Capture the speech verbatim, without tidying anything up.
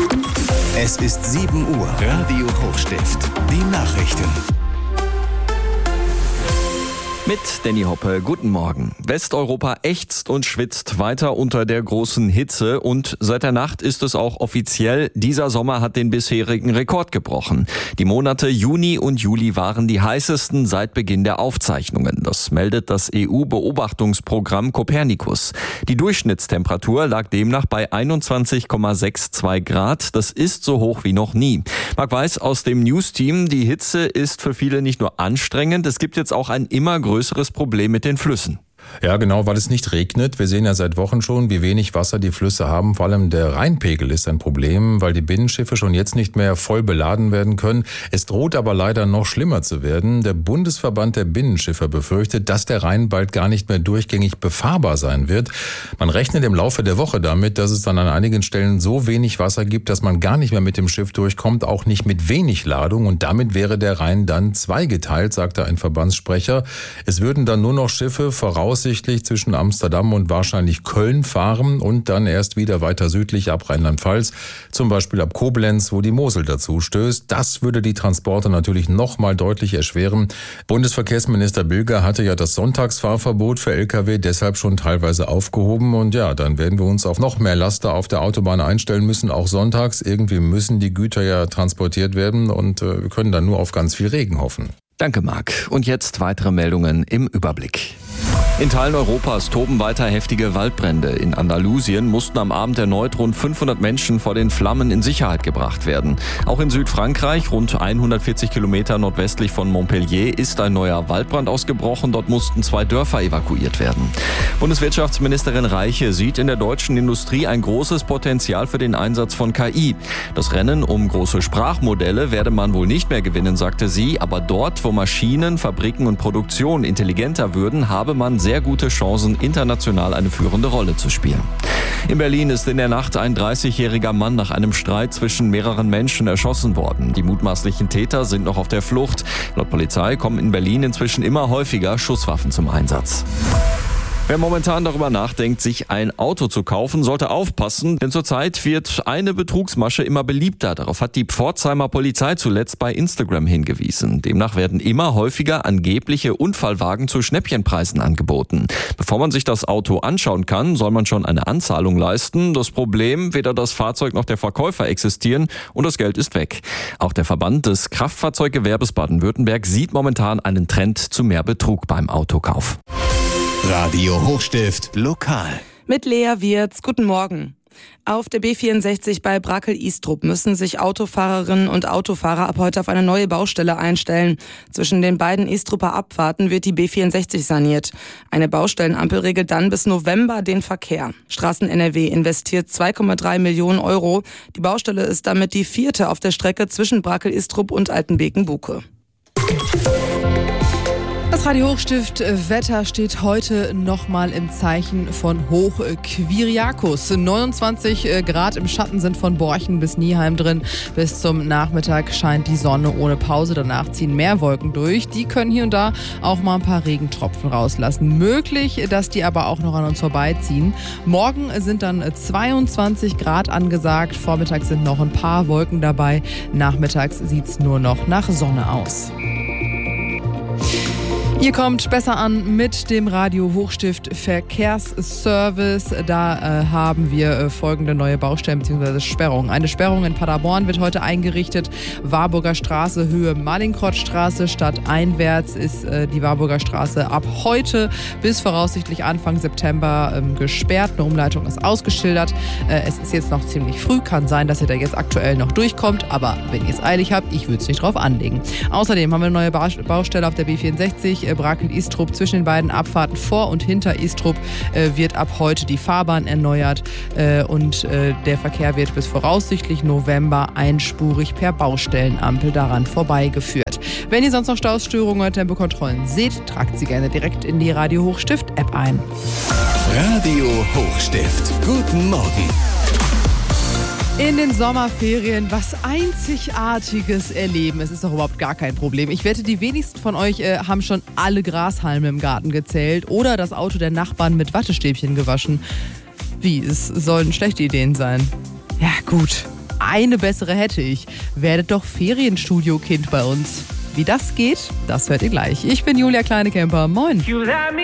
Es ist sieben Uhr. Radio Hochstift. Die Nachrichten. Mit Danny Hoppe, guten Morgen. Westeuropa ächzt und schwitzt weiter unter der großen Hitze und seit der Nacht ist es auch offiziell, dieser Sommer hat den bisherigen Rekord gebrochen. Die Monate Juni und Juli waren die heißesten seit Beginn der Aufzeichnungen. Das meldet das E U-Beobachtungsprogramm Copernicus. Die Durchschnittstemperatur lag demnach bei einundzwanzig Komma zweiundsechzig Grad. Das ist so hoch wie noch nie. Marc Weiß aus dem News-Team, die Hitze ist für viele nicht nur anstrengend, es gibt jetzt auch ein immer größeres Problem mit den Flüssen. Ja, genau, weil es nicht regnet. Wir sehen ja seit Wochen schon, wie wenig Wasser die Flüsse haben. Vor allem der Rheinpegel ist ein Problem, weil die Binnenschiffe schon jetzt nicht mehr voll beladen werden können. Es droht aber leider noch schlimmer zu werden. Der Bundesverband der Binnenschiffer befürchtet, dass der Rhein bald gar nicht mehr durchgängig befahrbar sein wird. Man rechnet im Laufe der Woche damit, dass es dann an einigen Stellen so wenig Wasser gibt, dass man gar nicht mehr mit dem Schiff durchkommt, auch nicht mit wenig Ladung. Und damit wäre der Rhein dann zweigeteilt, sagte ein Verbandssprecher. Es würden dann nur noch Schiffe voraus voraussichtlich zwischen Amsterdam und wahrscheinlich Köln fahren und dann erst wieder weiter südlich ab Rheinland-Pfalz, zum Beispiel ab Koblenz, wo die Mosel dazu stößt. Das würde die Transporte natürlich noch mal deutlich erschweren. Bundesverkehrsminister Bilger hatte ja das Sonntagsfahrverbot für L K W deshalb schon teilweise aufgehoben und ja, dann werden wir uns auf noch mehr Laster auf der Autobahn einstellen müssen, auch sonntags. Irgendwie müssen die Güter ja transportiert werden und äh, wir können dann nur auf ganz viel Regen hoffen. Danke, Marc. Und jetzt weitere Meldungen im Überblick. In Teilen Europas toben weiter heftige Waldbrände. In Andalusien mussten am Abend erneut rund fünfhundert Menschen vor den Flammen in Sicherheit gebracht werden. Auch in Südfrankreich, rund hundertvierzig Kilometer nordwestlich von Montpellier, ist ein neuer Waldbrand ausgebrochen. Dort mussten zwei Dörfer evakuiert werden. Bundeswirtschaftsministerin Reiche sieht in der deutschen Industrie ein großes Potenzial für den Einsatz von K I. Das Rennen um große Sprachmodelle werde man wohl nicht mehr gewinnen, sagte sie. Aber dort, wo Maschinen, Fabriken und Produktion intelligenter würden, habe man sehr gute Chancen, international eine führende Rolle zu spielen. In Berlin ist in der Nacht ein dreißigjähriger Mann nach einem Streit zwischen mehreren Menschen erschossen worden. Die mutmaßlichen Täter sind noch auf der Flucht. Laut Polizei kommen in Berlin inzwischen immer häufiger Schusswaffen zum Einsatz. Wer momentan darüber nachdenkt, sich ein Auto zu kaufen, sollte aufpassen, denn zurzeit wird eine Betrugsmasche immer beliebter. Darauf hat die Pforzheimer Polizei zuletzt bei Instagram hingewiesen. Demnach werden immer häufiger angebliche Unfallwagen zu Schnäppchenpreisen angeboten. Bevor man sich das Auto anschauen kann, soll man schon eine Anzahlung leisten. Das Problem, weder das Fahrzeug noch der Verkäufer existieren und das Geld ist weg. Auch der Verband des Kraftfahrzeuggewerbes Baden-Württemberg sieht momentan einen Trend zu mehr Betrug beim Autokauf. Radio Hochstift lokal. Mit Lea Wirz, guten Morgen. Auf der B vierundsechzig bei Brakel-Istrup müssen sich Autofahrerinnen und Autofahrer ab heute auf eine neue Baustelle einstellen. Zwischen den beiden Istruper Abfahrten wird die B vierundsechzig saniert. Eine Baustellenampel regelt dann bis November den Verkehr. Straßen N R W investiert zwei Komma drei Millionen Euro. Die Baustelle ist damit die vierte auf der Strecke zwischen Brakel-Istrup und Altenbeken-Buke. Das Radio Hochstift Wetter steht heute nochmal im Zeichen von Hoch Kyriakos. neunundzwanzig Grad im Schatten sind von Borchen bis Nieheim drin. Bis zum Nachmittag scheint die Sonne ohne Pause. Danach ziehen mehr Wolken durch. Die können hier und da auch mal ein paar Regentropfen rauslassen. Möglich, dass die aber auch noch an uns vorbeiziehen. Morgen sind dann zweiundzwanzig Grad angesagt. Vormittags sind noch ein paar Wolken dabei. Nachmittags sieht es nur noch nach Sonne aus. Ihr kommt besser an mit dem Radio Hochstift Verkehrsservice. Da äh, haben wir äh, folgende neue Baustellen bzw. Sperrungen. Eine Sperrung in Paderborn wird heute eingerichtet. Warburger Straße, Höhe Mallinckrodtstraße. Stadteinwärts ist äh, die Warburger Straße ab heute bis voraussichtlich Anfang September ähm, gesperrt. Eine Umleitung ist ausgeschildert. Äh, es ist jetzt noch ziemlich früh. Kann sein, dass ihr da jetzt aktuell noch durchkommt. Aber wenn ihr es eilig habt, ich würde es nicht drauf anlegen. Außerdem haben wir eine neue ba- Baustelle auf der B vierundsechzig. Brakel-Istrup. Zwischen den beiden Abfahrten vor und hinter Istrup äh, wird ab heute die Fahrbahn erneuert äh, und äh, der Verkehr wird bis voraussichtlich November einspurig per Baustellenampel daran vorbeigeführt. Wenn ihr sonst noch Stausstörungen oder Tempokontrollen seht, tragt sie gerne direkt in die Radio Hochstift-App ein. Radio Hochstift. Guten Morgen. In den Sommerferien was Einzigartiges erleben. Es ist doch überhaupt gar kein Problem. Ich wette, die wenigsten von euch äh, haben schon alle Grashalme im Garten gezählt oder das Auto der Nachbarn mit Wattestäbchen gewaschen. Wie, es sollen schlechte Ideen sein. Ja, gut. eine bessere hätte ich. Werdet doch Ferienstudio-Kind bei uns. Wie das geht, das hört ihr gleich. Ich bin Julia Kleinekemper. Moin.